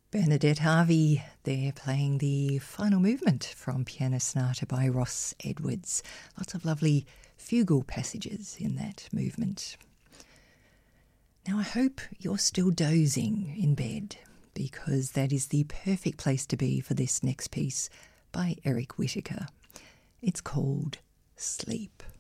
Bernadette Harvey, they're playing the final movement from Piano Sonata by Ross Edwards. Lots of lovely fugal passages in that movement. Now I hope you're still dozing in bed, because that is the perfect place to be for this next piece by Eric Whittaker. It's called Sleep.